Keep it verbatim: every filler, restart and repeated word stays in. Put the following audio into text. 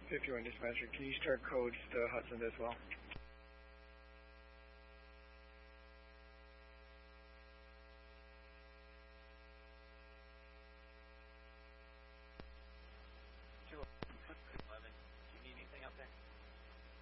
fifty-one dispatcher, can you start codes to Hudson as well?